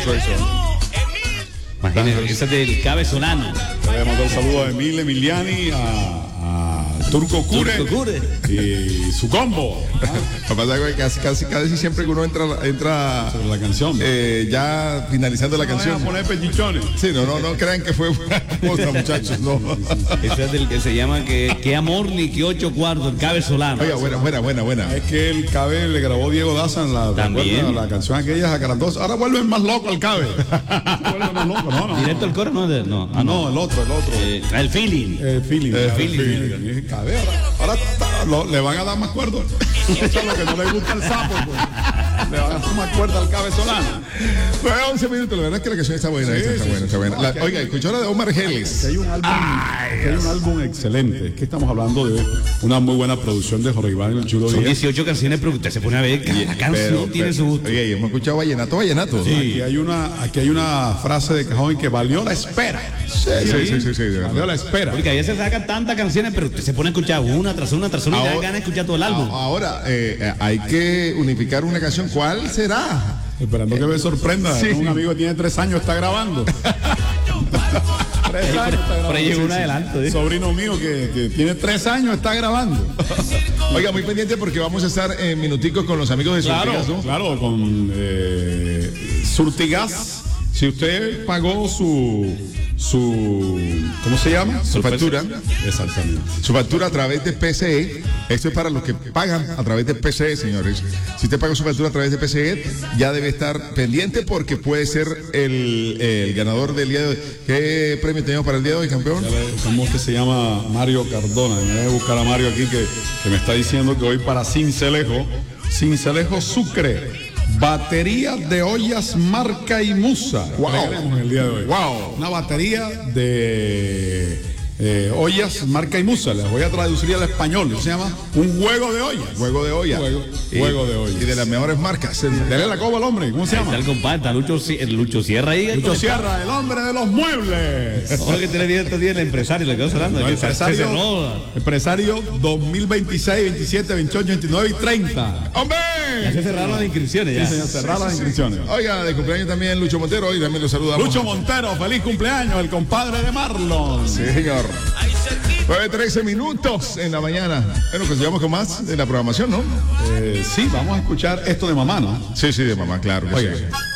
maravilloso eso. Imagínate, ese es del Cabezolano. Le mandó un saludo a Emil Emiliani, a Turco Cure y su combo. Lo que pasa es que casi siempre que uno entra sobre la canción, ya finalizando la canción. Van a poner pellichones. Sí, no crean que fue otra, muchachos, no. Ese es del que se llama que amor ni que 8 cuartos, el Cabezolano. Oiga, buena. Es que el Cabe le grabó Diego Daza en la canción aquella Jacarandosa. Ahora vuelven más loco al Cabe. Vuelve más loco, no. Directo al coro, no. No, el otro. El feeling. El feeling. Cabe, ahora le van a dar más cuerdo. Eso es lo que no le gusta al sapo, pues. Le van a dar más cuerda al Cabezolano. 11 minutos, la verdad es que la canción está buena. Está buena. Oiga, escuchó la de Omar Geles. Hay un álbum excelente. Es que estamos hablando de una muy buena producción de Jorge Iván el Chulo Díaz. Son 18 canciones, pero usted se pone a ver cada canción tiene su gusto. Oye, hemos escuchado vallenato. Sí. Aquí hay una frase de cajón que valió la espera. Sí. Valió la espera. Porque a veces sacan tantas canciones, pero usted se pone a escuchar una tras una y te da ganas de escuchar todo el álbum. Ahora, hay que unificar una canción. ¿Cuál será? Esperando que me sorprenda. Sí. Un amigo que tiene 3 años está grabando. 3 años está grabando. Por ahí llegó un adelanto. Sobrino mío que tiene 3 años está grabando. Oiga, muy pendiente porque vamos a estar en minuticos con los amigos de Surtigas, ¿no? Claro, con Surtigas. Si usted pagó su ¿cómo se llama? Su factura. Exactamente. Su factura a través de PCE. Esto es para los que pagan a través de PCE, señores. Si usted paga su factura a través de PCE, ya debe estar pendiente porque puede ser el ganador del día de hoy. ¿Qué premio tenemos para el día de hoy, campeón? ¿Cómo que se llama? Mario Cardona. Me voy a buscar a Mario aquí que me está diciendo que hoy para Cincelejo Sucre. Batería de ollas marca y Musa. Wow. El día de hoy. Wow. Una batería de ollas marca y Musa. Les voy a traducir al español. Se llama un juego de ollas. Juego de ollas. Juego de ollas. Y de las mejores marcas. Dele la coba al hombre. ¿Cómo se llama? Está el compadre, Lucho Sierra ahí. Lucho Sierra, el hombre de los muebles. Ojo que tiene bien estos días el empresario, le quedó hablando. Empresario 2026, 27, 28, 29 y 30. ¡Hombre! Ya se cerraron las inscripciones. Ya. Sí, señor, cerraron las inscripciones. Oiga, de cumpleaños también Lucho Montero. Hoy también lo saludamos. Lucho Montero, feliz cumpleaños, el compadre de Marlon. Sí, señor. 9:13 minutos en la mañana. Bueno, pues sigamos con más de la programación, ¿no? Sí, vamos a escuchar esto de mamá, ¿no? Sí, de mamá, claro que sí.